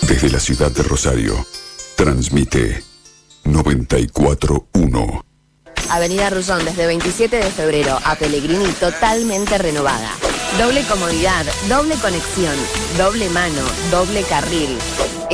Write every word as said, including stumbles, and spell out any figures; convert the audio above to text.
Desde la ciudad de Rosario, transmite noventa y cuatro uno. Avenida Rullón desde veintisiete de febrero a Pellegrini totalmente renovada. Doble comodidad, doble conexión, doble mano, doble carril.